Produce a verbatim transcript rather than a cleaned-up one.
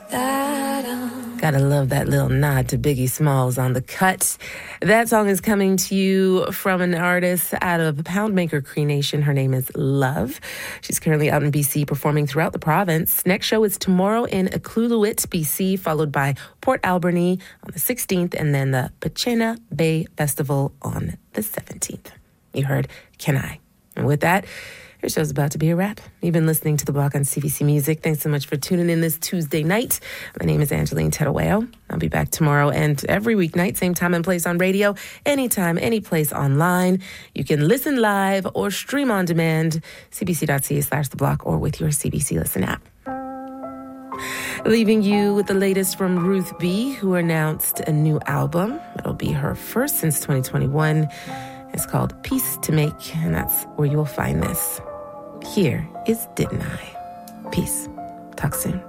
Gotta love that little nod to Biggie Smalls on the cut. That song is coming to you from an artist out of Poundmaker Cree Nation. Her name is Love. She's currently out in B C performing throughout the province. Next show is tomorrow in Iqaluit, B C, followed by Port Alberni on the sixteenth, and then the Pachena Bay Festival on the seventeenth. You heard Can I? And with that, your show's about to be a wrap. You've been listening to The Block on C B C Music. Thanks so much for tuning in this Tuesday night. My name is Angeline Terueo. I'll be back tomorrow and every weeknight, same time and place on radio, anytime, any place online. You can listen live or stream on demand, cbc.ca slash The Block or with your C B C Listen app. Leaving you with the latest from Ruth B., who announced a new album. It'll be her first since twenty twenty-one. It's called Peace to Make, and that's where you will find this. Here is Didn't I? Peace. Talk soon.